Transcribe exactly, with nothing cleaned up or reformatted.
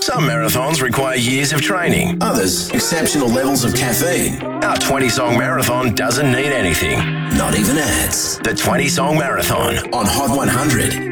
Some marathons require years of training. Others, exceptional levels of caffeine. Our twenty-song marathon doesn't need anything. Not even ads. The twenty-song marathon On Hot one hundred.